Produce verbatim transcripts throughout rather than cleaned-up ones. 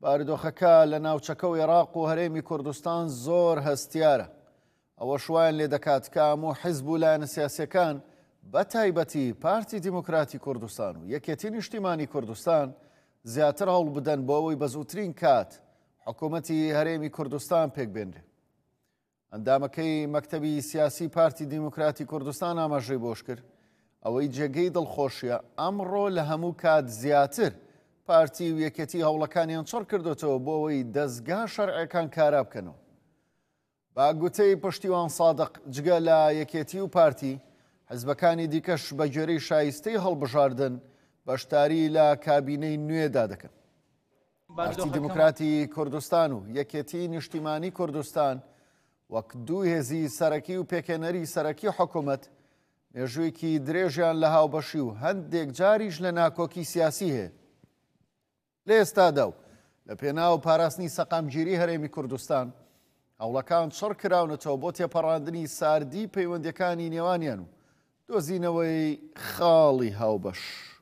بارودۆخەکە لە ناوچەکە و عێراق و هەرێمی کوردستان زۆر هەستیارە. ئەوە شوایان لێ دەکات کە هەموو حیزب و لایەنە سیاسیەکان بە تایبەتی پارتی دیموکراتی کوردستان و یەکێتی نیشتیمانی کوردستان زیاتر هەوڵ بدەن بۆ ئەوەی بە زووترین کات حکوومەتی هەرێمی کوردستان پێک بێنرێ. ئەندامەکەی مەکتەبی سیاسی پارتی دیموکراتی کوردستان ئاماژەی بۆش کرد ئەوەی جێگەی دڵخۆشیە ئەمڕۆ لە هەموو کات زیاتر پارتی و یەکێتی هەوڵەکانیان چڕ کردوتەوە بۆ ئەوەی دەستگا شەرعیەکان کارا بکەنەوە. با گوتەی پشتیوان سادق جگە لە یەکێتی و پارتی حیزبەکانی دیکەش بە گوێرەی شایستەی هەڵبژاردن بەشداری لە کابینەی نوێدا دەکەن. پارتی دیموکراتی کوردستان و یەکێتی نیشتیمانی کوردستان وەک دوو هێزی سەرەکی و پێکێنەری سەرەکی حکوومەت مێژوویەکی درێژیان لە هاوبەشی و هەندێک جاریش لە ناکۆکی سیاسی هەیە. لە ئێستادا و لە پێناو پاراستنی سەقامگیری هەرێمی کوردستان هەوڵەکان چڕ کراونەتەوە بۆ تێپەڕاندنی ساردی پەیوەندیەکانی نێوانیان و دۆزینەوەی خاڵی هاوبەش.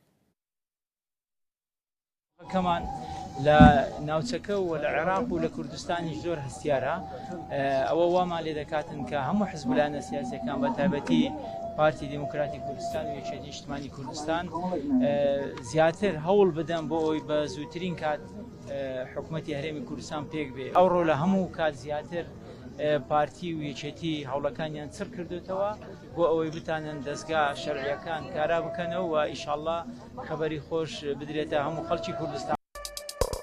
کەمان لە ناوچەکە و لە عێراق و لە کوردستانی زۆر هەستیارە. ئەوە وامان لێ دەکاتن کە هەموو حیزب و لایەنە سیاسیەکان بە تایبەتی پارتی دیموکراتی کوردستان و یەکێتی نیشتیمانی کوردستان زیاتر هەوڵ بدەن بۆ ئەوی بە زووترین کات حکوومەتی هەرێمی کوردستان پێک بێ. ئەوڕۆ لە هەموو کات زیاتر پارتی و یەکێتی هەوڵەکانیان چڕ کردوتەوە بۆ ئەوەی بتانن دەستگا شەرعیەکان کارا بکەنەوە و ئیشاڵڵا خەبەری خۆش بدرێتە هەموو خەڵکی کوردستان.